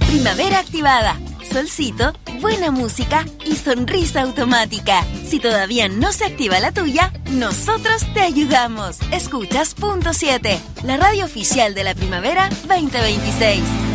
Primavera activada. Solcito, buena música y sonrisa automática. Si todavía no se activa la tuya, nosotros te ayudamos. Escuchas Punto 7, la radio oficial de la Primavera 2026.